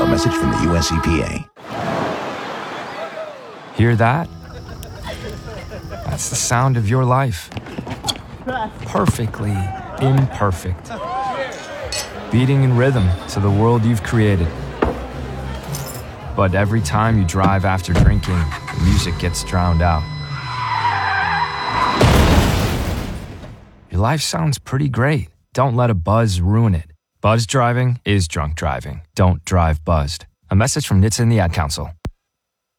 A message from the US EPA. Hear that? That's the sound of your life. Perfectly imperfect. Beating in rhythm to the world you've created. But every time you drive after drinking, the music gets drowned out. Your life sounds pretty great. Don't let a buzz ruin it. Buzz driving is drunk driving. Don't drive buzzed. A message from NHTSA and the Ad Council.